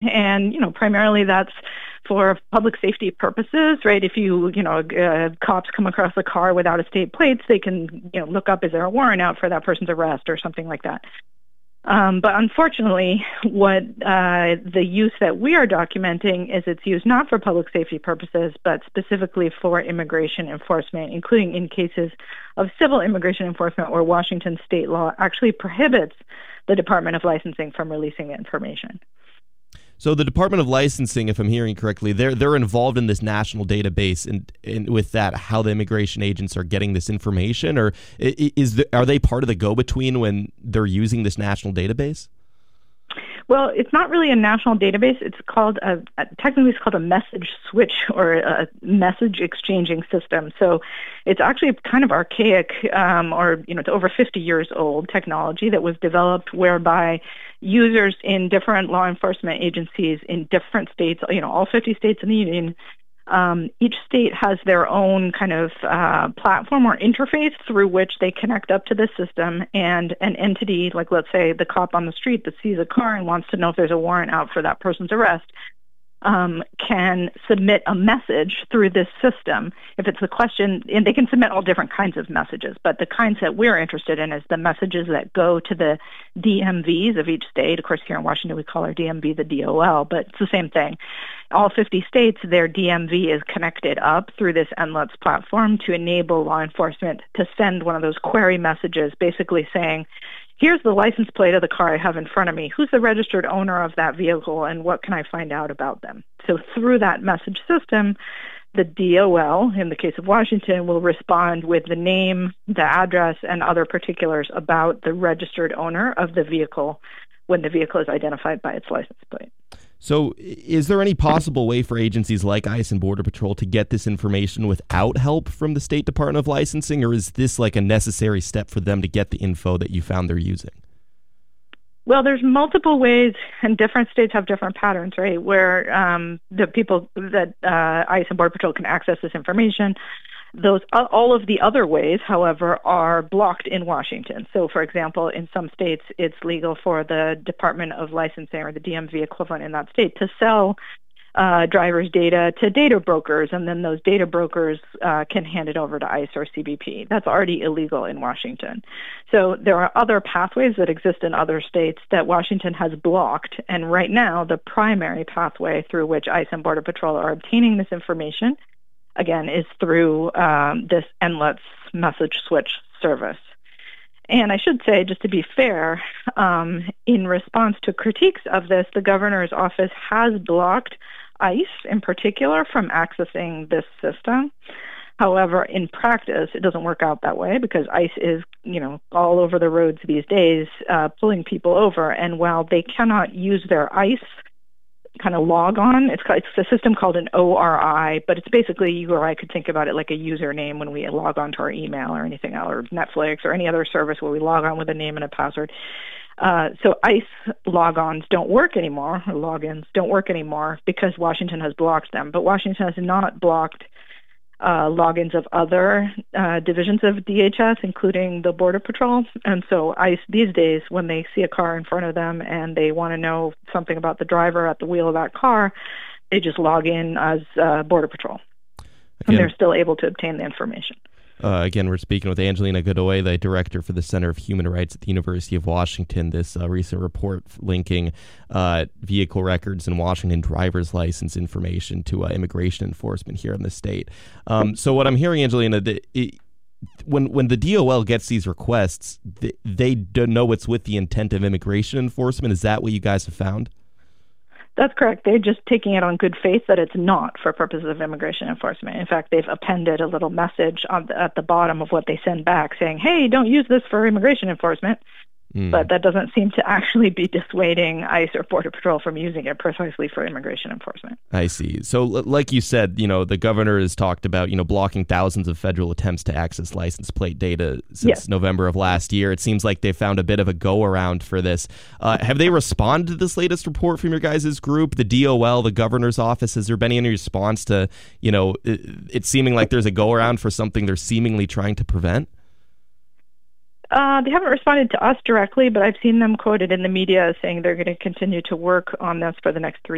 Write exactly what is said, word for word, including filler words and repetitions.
And, you know, primarily that's for public safety purposes, right? If you, you know, uh, cops come across a car without a state plates, they can, you know, look up, is there a warrant out for that person's arrest or something like that. Um, but unfortunately, what uh, the use that we are documenting is its use not for public safety purposes, but specifically for immigration enforcement, including in cases of civil immigration enforcement where Washington state law actually prohibits the Department of Licensing from releasing the information. So the Department of Licensing, if I'm hearing correctly, they're they're involved in this national database, and, and with that, how the immigration agents are getting this information, or is the, are they part of the go-between when they're using this national database? Well, it's not really a national database. It's called a, a technically it's called a message switch or a message exchanging system. So it's actually kind of archaic, um, or you know, it's over fifty years old technology that was developed whereby users in different law enforcement agencies in different states, you know, all fifty states in the union, um, each state has their own kind of uh, platform or interface through which they connect up to this system, and an entity, like let's say the cop on the street that sees a car and wants to know if there's a warrant out for that person's arrest, um, can submit a message through this system. If it's a question, and they can submit all different kinds of messages, but the kinds that we're interested in is the messages that go to the D M Vs of each state. Of course, here in Washington, we call our D M V the D O L, but it's the same thing. All fifty states, their D M V is connected up through this N L U T S platform to enable law enforcement to send one of those query messages basically saying, here's the license plate of the car I have in front of me. Who's the registered owner of that vehicle, and what can I find out about them? So through that message system, the D O L, in the case of Washington, will respond with the name, the address, and other particulars about the registered owner of the vehicle when the vehicle is identified by its license plate. So is there any possible way for agencies like ICE and Border Patrol to get this information without help from the State Department of Licensing, or is this like a necessary step for them to get the info that you found they're using? Well, there's multiple ways, and different states have different patterns, right, where um, the people that uh, ICE and Border Patrol can access this information. Those uh, all of the other ways, however, are blocked in Washington. So, for example, in some states, it's legal for the Department of Licensing or the D M V equivalent in that state to sell uh, driver's data to data brokers, and then those data brokers uh, can hand it over to ICE or C B P. That's already illegal in Washington. So there are other pathways that exist in other states that Washington has blocked, and right now the primary pathway through which ICE and Border Patrol are obtaining this information, again, is through um, this N L U T S message switch service. And I should say, just to be fair, um, in response to critiques of this, the governor's office has blocked ICE in particular from accessing this system. However, in practice, it doesn't work out that way because ICE is, you know, all over the roads these days, uh, pulling people over. And while they cannot use their ICE kind of log on, it's, it's a system called an O R I, but it's basically, you or I could think about it like a username when we log on to our email or anything else, or Netflix or any other service where we log on with a name and a password. Uh, so ICE logons don't work anymore, or logins don't work anymore because Washington has blocked them. But Washington has not blocked uh, logins of other uh, divisions of D H S, including the Border Patrol. And so ICE these days, when they see a car in front of them and they want to know something about the driver at the wheel of that car, they just log in as uh, Border Patrol. Again, and they're still able to obtain the information. Uh, again, we're speaking with Angelina Godoy, the director for the Center of Human Rights at the University of Washington. This uh, recent report linking uh, vehicle records and Washington driver's license information to uh, immigration enforcement here in the state. Um, so what I'm hearing, Angelina, the, it, when when the D O L gets these requests, they, they don't know it's with the intent of immigration enforcement. Is that what you guys have found? That's correct. They're just taking it on good faith that it's not for purposes of immigration enforcement. In fact, they've appended a little message on the, at the bottom of what they send back saying, hey, don't use this for immigration enforcement. Mm. But that doesn't seem to actually be dissuading ICE or Border Patrol from using it precisely for immigration enforcement. I see. So like you said, you know, the governor has talked about, you know, blocking thousands of federal attempts to access license plate data since yes. November of last year. It seems like they found a bit of a go-around for this. Uh, have they responded to this latest report from your guys' group, the D O L, the governor's office? Has there been any response to, you know, it, it seeming like there's a go-around for something they're seemingly trying to prevent? Uh, they haven't responded to us directly, but I've seen them quoted in the media saying they're going to continue to work on this for the next three